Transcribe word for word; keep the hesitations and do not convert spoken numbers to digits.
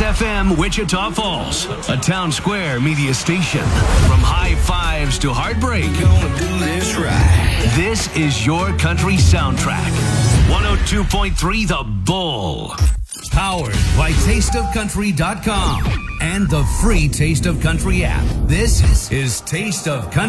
Kiss F M Wichita Falls, a Town Square media station. From high fives to heartbreak, Gonna do this right. this is your country soundtrack. one oh two point three The Bull. Powered by taste of country dot com and the free Taste of Country app. This is Taste of Country.